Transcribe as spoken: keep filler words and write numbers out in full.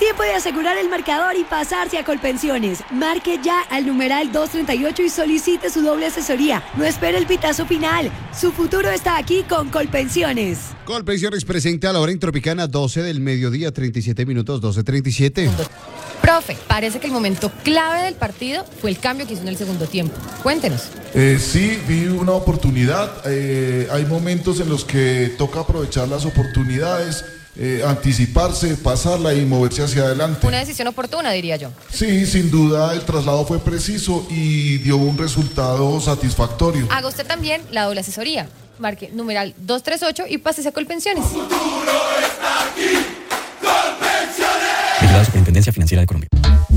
tiempo de asegurar el marcador y pasarse a Colpensiones. Marque ya al numeral doscientos treinta y ocho y solicite su doble asesoría. No espere el pitazo final. Su futuro está aquí con Colpensiones. Colpensiones presente a la hora en Tropicana, doce del mediodía, treinta y siete minutos, doce treinta y siete. Profe, parece que el momento clave del partido fue el cambio que hizo en el segundo tiempo. Cuéntenos. Eh, sí, vi una oportunidad. Eh, hay momentos en los que toca aprovechar las oportunidades, eh, anticiparse, pasarla y moverse hacia adelante. Una decisión oportuna, diría yo. Sí, sin duda el traslado fue preciso y dio un resultado satisfactorio. Haga usted también la doble asesoría. Marque numeral doscientos treinta y ocho y pásese a Colpensiones. El futuro está aquí. Colpensiones. Vigilado Superintendencia Financiera de Colombia.